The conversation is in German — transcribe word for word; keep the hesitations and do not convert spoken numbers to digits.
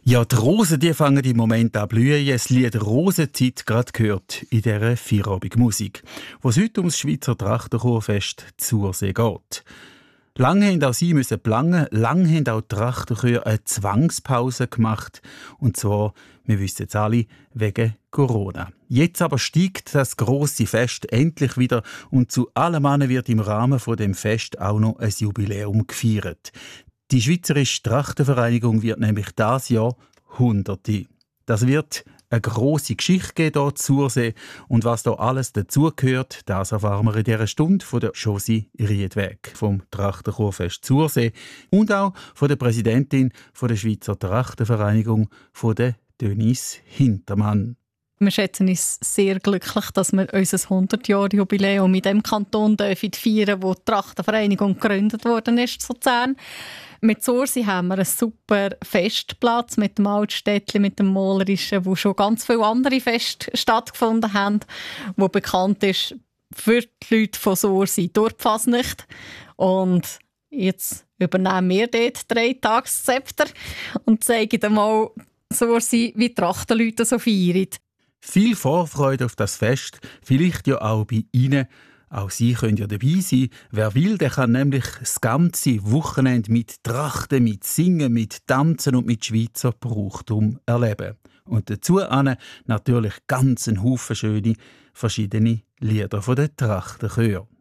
Ja, die Rosen die fangen im Moment an blühen. Das Lied «Rosenzeit» gerade gehört in dieser Feierabendmusik, wo es heute ums Schweizer Trachtenchorfest Zursee geht. Lange haben auch sie müssen planen, lange haben auch die Trachtenchöre eine Zwangspause gemacht. Und zwar, wir wissen es alle, wegen Corona. Jetzt aber steigt das grosse Fest endlich wieder und zu allem anderen wird im Rahmen von dem Fest auch noch ein Jubiläum gefeiert. Die Schweizerische Trachtenvereinigung wird nämlich dieses Jahr Hunderte. Das wird eine grosse Geschichte geben hier zu Zursee. Und was da alles dazugehört, das erfahren wir in dieser Stunde von der Josi Riedweg vom Trachtenchorfest Zursee und auch von der Präsidentin von der Schweizer Trachtenvereinigung, von der Denise Hintermann. Wir schätzen uns sehr glücklich, dass wir unser hundert-Jahr-Jubiläum in dem Kanton feiern dürfen, wo die Trachtenvereinigung gegründet worden ist, zu Luzern. Mit Zursee haben wir einen super Festplatz mit dem Altstädtli, mit dem Malerischen, wo schon ganz viele andere Feste stattgefunden haben, wo bekannt ist für die Leute von Zursee durch die Fasnacht. Und jetzt übernehmen wir dort drei Tageszepter und zeigen einmal Zursee, wie die Trachtenleute so feiern. Viel Vorfreude auf das Fest, vielleicht ja auch bei Ihnen. Auch Sie können ja dabei sein. Wer will, der kann nämlich das ganze Wochenende mit Trachten, mit Singen, mit Tanzen und mit Schweizer Brauchtum erleben. Und dazu natürlich ganz einen Haufen schöne, verschiedene Lieder von den Trachtenchören.